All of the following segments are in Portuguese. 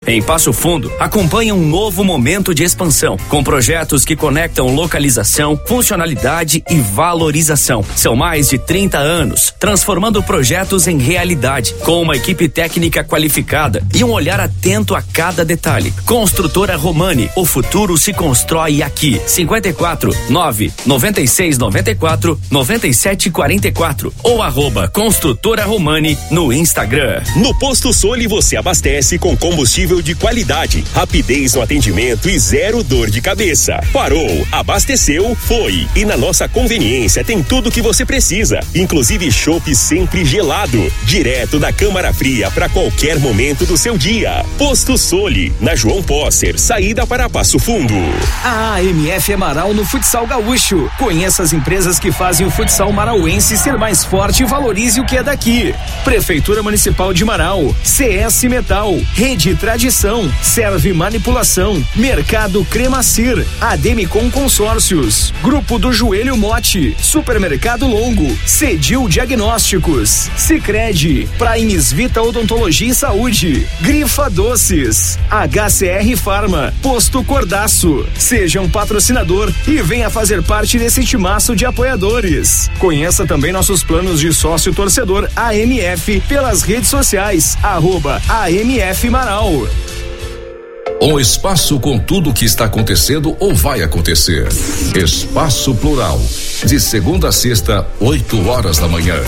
Em Passo Fundo, acompanha um novo momento de expansão, com projetos que conectam localização, funcionalidade e valorização. São mais de 30 anos, transformando projetos em realidade, com uma equipe técnica qualificada e um olhar atento a cada detalhe. Construtora Romani, o futuro se constrói aqui. 54 9 96 94 97 44 ou @Construtora Romani no Instagram. No Posto Soli você abastece com combustível de qualidade, rapidez no atendimento e zero dor de cabeça. Parou, abasteceu, foi. E na nossa conveniência tem tudo que você precisa, inclusive chopp sempre gelado, direto da câmara fria para qualquer momento do seu dia. Posto Soli, na João Posser, saída para Passo Fundo. A AMF é Marau no futsal gaúcho. Conheça as empresas que fazem o futsal marauense ser mais forte e valorize o que é daqui. Prefeitura Municipal de Marau, CS Metal, Rede Tradição, Serve Manipulação, Mercado Cremacir, Ademicon Consórcios, Grupo do Joelho Mote, Supermercado Longo, Cedil Diagnósticos, Sicredi, Primes Vita Odontologia e Saúde, Grifa Doces, HCR Farma, Posto Cordaço. Seja um patrocinador e venha fazer parte desse timaço de apoiadores. Conheça também nossos planos de sócio torcedor AMF pelas redes sociais, @AMF Marau. Um espaço com tudo o que está acontecendo ou vai acontecer. Espaço Plural, de segunda a sexta, 8h da manhã.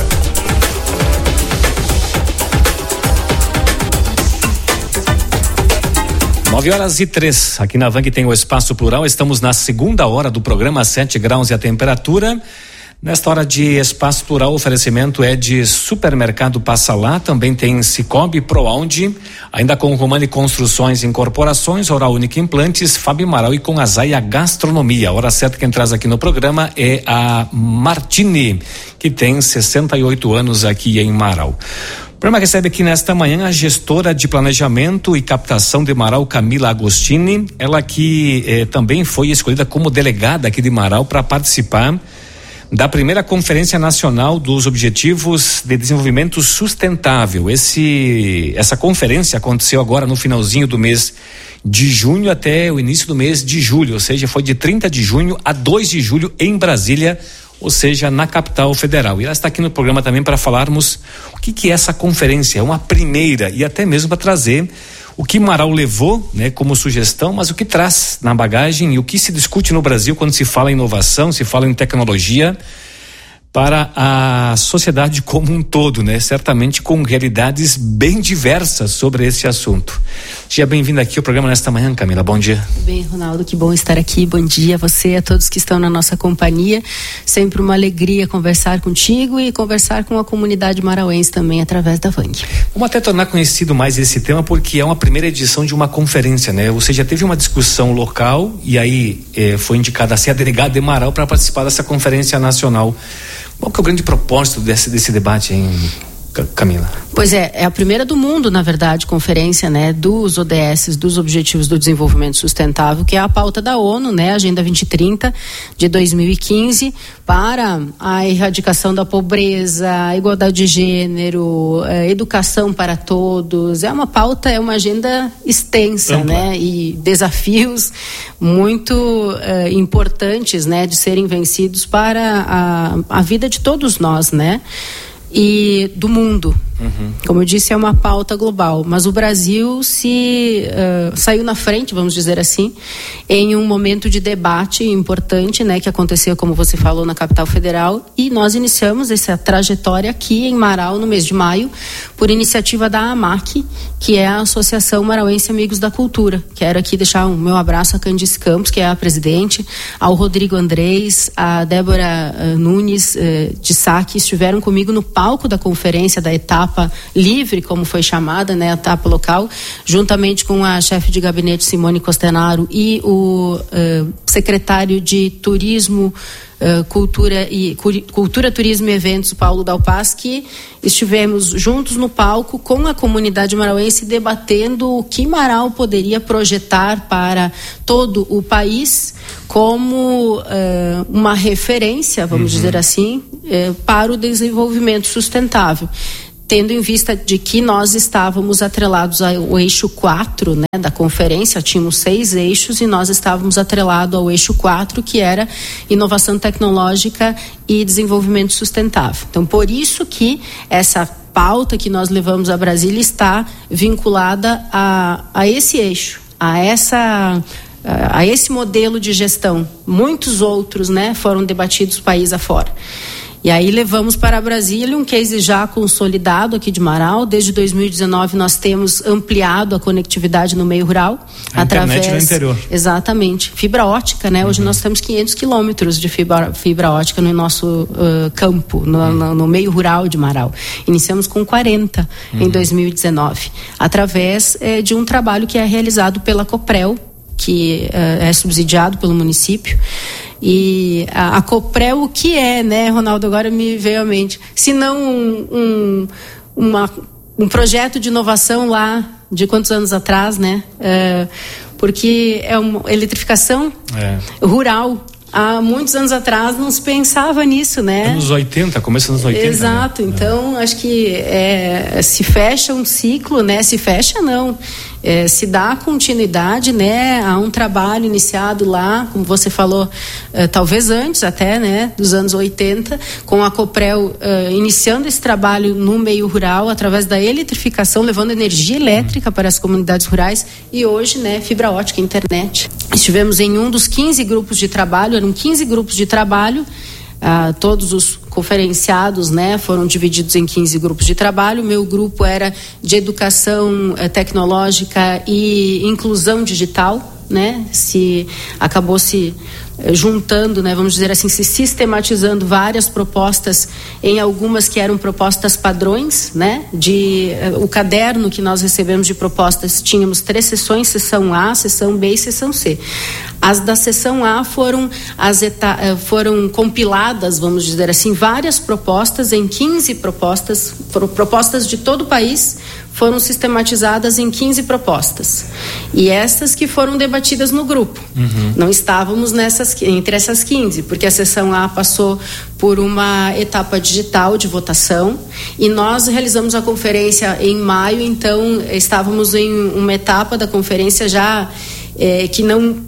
Nove horas e 3, aqui na Vang tem o Espaço Plural, estamos na segunda hora do programa, 7 graus e a temperatura. Nesta hora de Espaço Plural, o oferecimento é de Supermercado Passa Lá, também tem Cicobi, Proaudi, ainda com Romani Construções e Incorporações, Oral Única Implantes, Fábio Marau e com a Zaia Gastronomia. A hora certa quem traz aqui no programa é a Martini, que tem 68 anos aqui em Marau. O programa recebe aqui nesta manhã a gestora de planejamento e captação de Marau, Camila Agostini, ela que também foi escolhida como delegada aqui de Marau para participar da primeira Conferência Nacional dos Objetivos de Desenvolvimento Sustentável. Essa conferência aconteceu agora no finalzinho do mês de junho até o início do mês de julho, ou seja, foi de 30 de junho a 2 de julho em Brasília, ou seja, na capital federal. E ela está aqui no programa também para falarmos o que é essa conferência, uma primeira, e até mesmo para trazer o que Marau levou, né, como sugestão, mas o que traz na bagagem e o que se discute no Brasil quando se fala em inovação, se fala em tecnologia para a sociedade como um todo, né? Certamente com realidades bem diversas sobre esse assunto. Seja bem-vinda aqui ao programa nesta manhã, Camila. Bom dia. Bem, Ronaldo, que bom estar aqui. Bom dia a você, a todos que estão na nossa companhia. Sempre uma alegria conversar contigo e conversar com a comunidade marauense também através da Vang. Vamos até tornar conhecido mais esse tema porque é uma primeira edição de uma conferência, né? Ou seja, teve uma discussão local e aí foi indicada a ser a delegada de Marau para participar dessa conferência nacional. Qual que é o grande propósito desse debate, hein, Camila? Pois é a primeira do mundo, na verdade, conferência, né, dos ODS, dos Objetivos do Desenvolvimento Sustentável, que é a pauta da ONU, né, Agenda 2030 de 2015, para a erradicação da pobreza, a igualdade de gênero, educação para todos. É uma pauta, é uma agenda extensa, ampla, né, e desafios muito importantes, né, de serem vencidos para a vida de todos nós, né, e do mundo. Como eu disse, é uma pauta global, mas o Brasil saiu na frente, vamos dizer assim, em um momento de debate importante, né, que aconteceu, como você falou, na capital federal, e nós iniciamos essa trajetória aqui em Marau no mês de maio, por iniciativa da AMAC, que é a Associação Marauense Amigos da Cultura. Quero aqui deixar o meu abraço a Candice Campos, que é a presidente, ao Rodrigo Andrés, a Débora Nunes de Sá, que estiveram comigo no palco da conferência da etapa livre, como foi chamada, né, a etapa local, juntamente com a chefe de gabinete Simone Costenaro e o secretário de Turismo, Cultura, Turismo e Eventos, Paulo Dalpaz, que estivemos juntos no palco com a comunidade marauense debatendo o que Marau poderia projetar para todo o país como uma referência, vamos dizer assim, para o desenvolvimento sustentável. tendo em vista de que nós estávamos atrelados ao eixo 4, né, da conferência, tínhamos 6 eixos e nós estávamos atrelados ao eixo 4, que era inovação tecnológica e desenvolvimento sustentável. Então, por isso que essa pauta que nós levamos a Brasília está vinculada a esse eixo, a esse modelo de gestão. Muitos outros, né, foram debatidos país afora. E aí levamos para Brasília um case já consolidado aqui de Marau. Desde 2019 nós temos ampliado a conectividade no meio rural. Através, internet no interior. Exatamente. Fibra ótica, né? Hoje nós temos 500 quilômetros de fibra ótica no nosso campo, no meio rural de Marau. Iniciamos com 40 em 2019, através de um trabalho que é realizado pela Coprel, que é subsidiado pelo município. E a Coprel, o que é, né, Ronaldo? Agora me veio à mente. Se não um projeto de inovação lá de quantos anos atrás, né? Porque é uma eletrificação rural. Há muitos anos atrás não se pensava nisso, né? Anos 80, começo dos anos 80. Exato, né? Então acho que se fecha um ciclo, né? Se fecha não, se dá continuidade, né, a um trabalho iniciado lá, como você falou, talvez antes até, né, dos anos 80, com a Coprel iniciando esse trabalho no meio rural, através da eletrificação, levando energia elétrica para as comunidades rurais, e hoje, né, fibra ótica, internet. Estivemos em um dos 15 grupos de trabalho, eram 15 grupos de trabalho, todos os conferenciados, né, foram divididos em 15 grupos de trabalho. O meu grupo era de educação tecnológica e inclusão digital, né, acabou se juntando, né, vamos dizer assim, se sistematizando várias propostas, em algumas que eram propostas padrões, né, o caderno que nós recebemos de propostas, tínhamos 3 sessões, sessão A, sessão B e sessão C. As da sessão A foram compiladas, vamos dizer assim, várias propostas em 15 propostas, propostas de todo o país, foram sistematizadas em 15 propostas. E essas que foram debatidas no grupo. Não estávamos entre essas 15, porque a sessão A passou por uma etapa digital de votação e nós realizamos a conferência em maio, então estávamos em uma etapa da conferência já que não...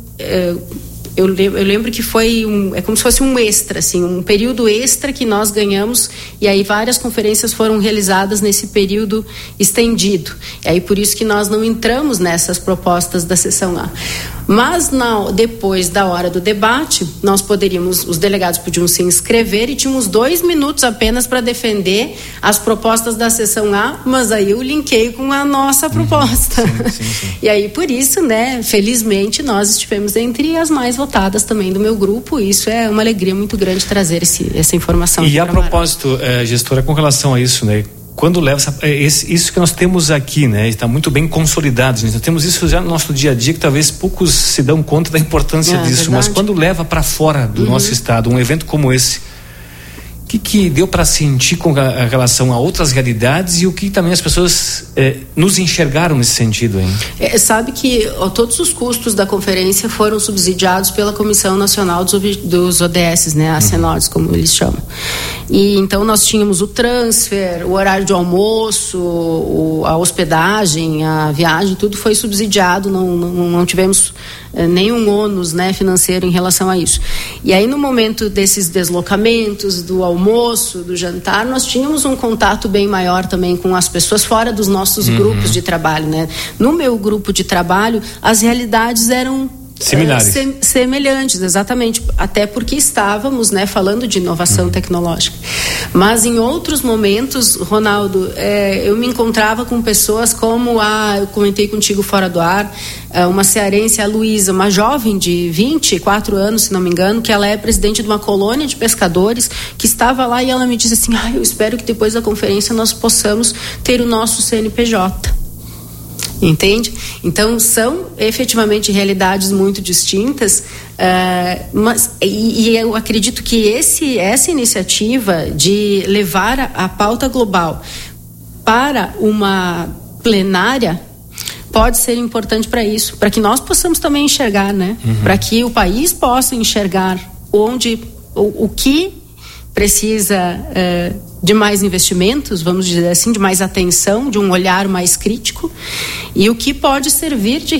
Eu lembro que foi é como se fosse um extra, assim, um período extra que nós ganhamos, e aí várias conferências foram realizadas nesse período estendido. E aí por isso que nós não entramos nessas propostas da sessão A. Mas depois da hora do debate, os delegados podiam se inscrever e tínhamos 2 minutos apenas para defender as propostas da sessão A, mas aí eu linkei com a nossa proposta. Sim. E aí por isso, né, felizmente nós estivemos entre as mais votadas também do meu grupo, e isso é uma alegria muito grande trazer essa informação. E a propósito, gestora, com relação a isso, né, quando leva isso que nós temos aqui, né, está muito bem consolidado, nós temos isso já no nosso dia a dia, que talvez poucos se dão conta da importância disso, verdade. Mas quando leva para fora do nosso estado, um evento como esse, o que deu para sentir com a relação a outras realidades e o que também as pessoas nos enxergaram nesse sentido, hein? Sabe que todos os custos da conferência foram subsidiados pela Comissão Nacional dos ODS, né, a CENODS, como eles chamam. E então nós tínhamos o transfer, o horário de almoço, a hospedagem, a viagem, tudo foi subsidiado, não tivemos nenhum ônus, né, financeiro em relação a isso. E aí no momento desses deslocamentos, do almoço, do jantar, nós tínhamos um contato bem maior também com as pessoas fora dos nossos grupos de trabalho, né? No meu grupo de trabalho, as realidades eram semelhantes, exatamente, até porque estávamos, né, falando de inovação tecnológica. Mas em outros momentos, Ronaldo, eu me encontrava com pessoas como eu comentei contigo fora do ar, uma cearense, a Luísa, uma jovem de 24 anos, se não me engano, que ela é presidente de uma colônia de pescadores, que estava lá e ela me disse assim, eu espero que depois da conferência nós possamos ter o nosso CNPJ. Entende? Então são efetivamente realidades muito distintas, mas eu acredito que essa iniciativa de levar a pauta global para uma plenária pode ser importante para isso, para que nós possamos também enxergar, né? Para que o país possa enxergar o que precisa de mais investimentos, vamos dizer assim, de mais atenção, de um olhar mais crítico, e o que pode servir de